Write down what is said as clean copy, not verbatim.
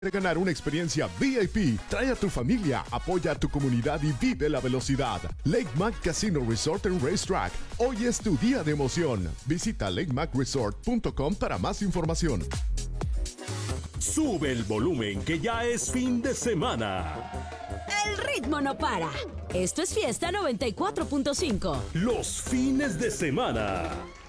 Ganar una experiencia VIP. Trae a tu familia, apoya a tu comunidad y vive la velocidad. Lake Mac Casino Resort and Racetrack. Hoy es tu día de emoción. Visita lakemacresort.com para más información. Sube el volumen que ya es fin de semana. El ritmo no para. Esto es Fiesta 94.5. Los fines de semana.